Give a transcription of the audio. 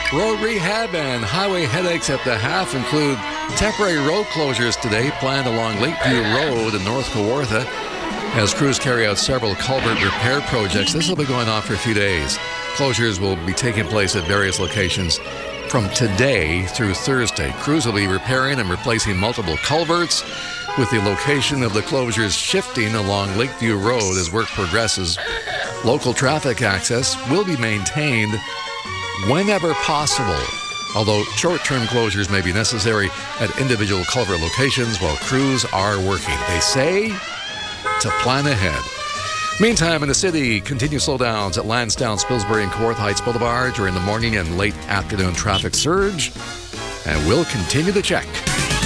Road rehab and highway headaches at the half include temporary road closures today planned along Lakeview Road in North Kawartha as crews carry out several culvert repair projects. This will be going on for a few days. Closures will be taking place at various locations from today through Thursday. Crews will be repairing and replacing multiple culverts, with the location of the closures shifting along Lakeview Road as work progresses. Local traffic access will be maintained whenever possible, although short-term closures may be necessary at individual culvert locations while crews are working. They say to plan ahead. Meantime, in the city, continued slowdowns at Lansdowne, Spilsbury, and Kawartha Heights Boulevard during the morning and late afternoon traffic surge, and we'll continue to check.